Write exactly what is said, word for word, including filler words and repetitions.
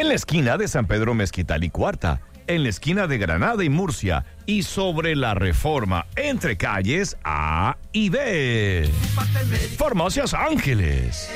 en la esquina de San Pedro Mezquital y Cuarta, en la esquina de Granada y Murcia, y sobre la Reforma, entre calles A y B. Farmacias Ángeles.